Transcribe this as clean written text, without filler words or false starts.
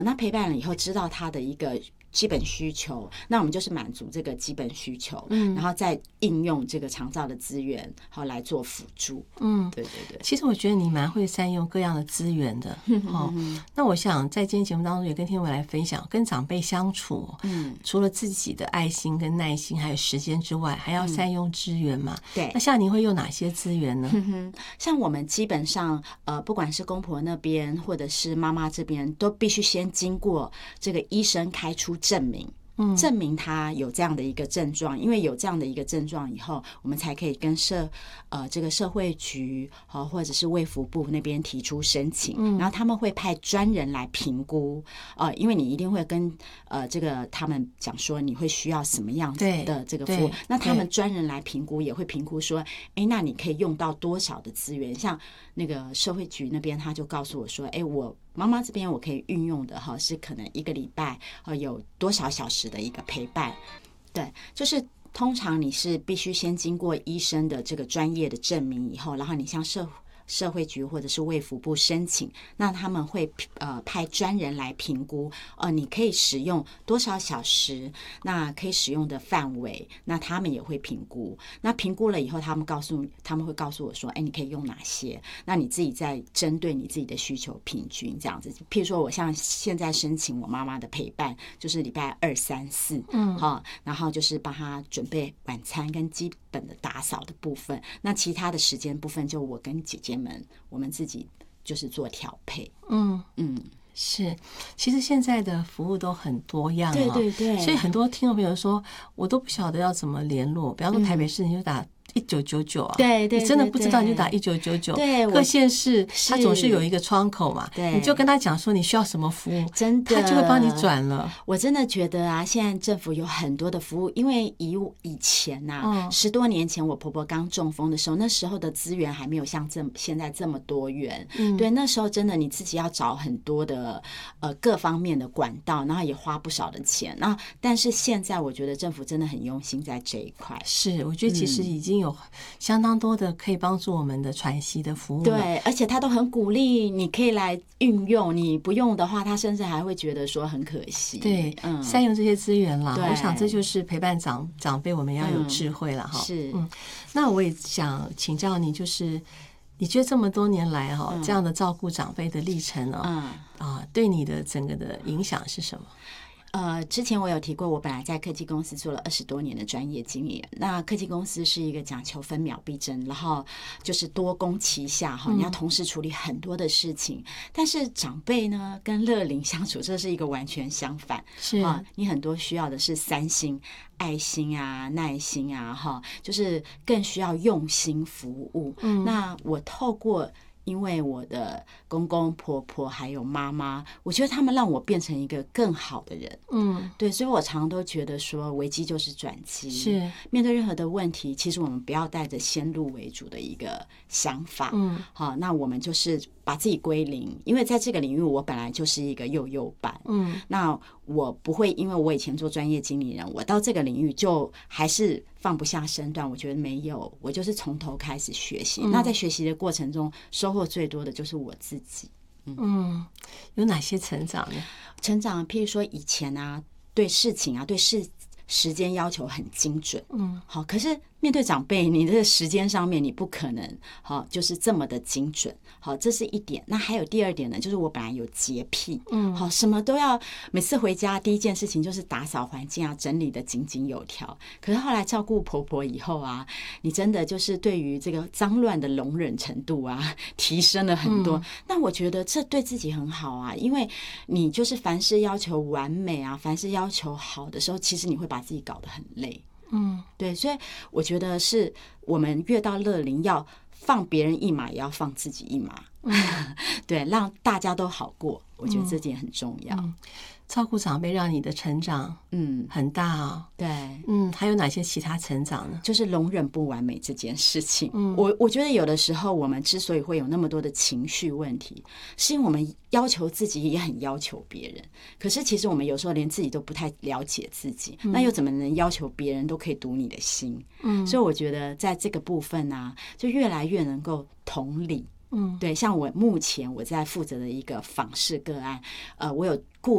那陪伴了以后知道他的一个基本需求，那我们就是满足这个基本需求，然后再应用这个长照的资源好来做辅助。对对对。 其实我觉得你蛮会善用各样的资源的。那我想在今天节目当中也跟听众们来分享，跟长辈相处，除了自己的爱心跟耐心还有时间之外，还要善用资源嘛。 对。 那像您会用哪些资源呢？ 像我们基本上不管是公婆那边或者是妈妈这边，都必须先经过这个医生开出证明，证明他有这样的一个症状，因为有这样的一个症状以后，我们才可以跟这个社会局或者是卫福部那边提出申请，然后他们会派专人来评估，因为你一定会跟这个他们讲说你会需要什么样子的这个服务，那他们专人来评估也会评估说，那你可以用到多少的资源，像那个社会局那边他就告诉我说，我妈妈这边我可以运用的是可能一个礼拜有多少小时的一个陪伴。对，就是通常你是必须先经过医生的这个专业的证明以后，然后你向社会局或者是卫福部申请，那他们会派专人来评估，你可以使用多少小时，那可以使用的范围，那他们也会评估。那评估了以后，他们会告诉我说，你可以用哪些？那你自己再针对你自己的需求平均这样子。譬如说，我像现在申请我妈妈的陪伴，就是礼拜2、3、4，然后就是帮她准备晚餐跟基本的打扫的部分，那其他的时间部分就我跟姐姐们我们自己就是做调配。 是，其实现在的服务都很多样， 对对对， 所以很多听众朋友说我都不晓得要怎么联络，比方说台北市你就打1999啊， 对对， 你真的不知道你就打1999，对，各县市它总是有一个窗口嘛，对，你就跟他讲说你需要什么服务， 真的， 他就会帮你转了。 我真的觉得啊，现在政府有很多的服务，因为以前啊，10多年前我婆婆刚中风的时候，那时候的资源还没有像现在这么多元，对，那时候真的你自己要找很多的各方面的管道，然后也花不少的钱，然后但是现在我觉得政府真的很用心在这一块。 是，我觉得其实已经有相当多的可以帮助我们的喘息的服务了， 对，而且他都很鼓励你可以来运用，你不用的话他甚至还会觉得说很可惜。 对，善用这些资源啦，我想这就是陪伴长辈我们要有智慧了哈。 是， 那我也想请教你，就是你觉得这么多年来这样的照顾长辈的历程对你的整个的影响是什么？ 之前我有提过，我本来在科技公司做了20多年的专业经理人。那科技公司是一个讲求分秒必争，然后就是多工齐下你要同时处理很多的事情。但是长辈呢，跟乐龄相处，这是一个完全相反。 是你很多需要的是3心：爱心啊、耐心啊，就是更需要用心服务。那我透过因为我的公公婆婆还有妈妈，我觉得他们让我变成一个更好的人。对，所以我常常都觉得说危机就是转机， 是面对任何的问题，其实我们不要带着先入为主的一个想法。好，那我们就是把自己归零，因为在这个领域我本来就是一个幼幼班。那我不会因为我以前做专业经理人，我到这个领域就还是放不下身段，我觉得没有，我就是从头开始学习。那在学习的过程中，收获最多的就是我自己。 有哪些成长呢？ 成长，譬如说以前啊，对事情啊，对时间要求很精准。好，可是面对长辈，你的时间上面你不可能就是这么的精准。好，这是一点。那还有第二点呢，就是我本来有洁癖。好，什么都要，每次回家第一件事情就是打扫环境啊，整理的井井有条。可是后来照顾婆婆以后啊，你真的就是对于这个脏乱的容忍程度啊，提升了很多。那我觉得这对自己很好啊，因为你就是凡事要求完美啊，凡事要求好的时候，其实你会把自己搞得很累。对，所以我觉得是我们越到乐龄，要放别人一马，也要放自己一马。对，让大家都好过，我觉得这点很重要。 照顾长辈让你的成长很大对， 还有哪些其他成长呢？ 就是容忍不完美这件事情。我觉得有的时候我们之所以会有那么多的情绪问题，是因为我们要求自己也很要求别人，可是其实我们有时候连自己都不太了解自己，那又怎么能要求别人都可以读你的心？所以我觉得在这个部分啊，就越来越能够同理。对，像我目前我在负责的一个访视个案，我有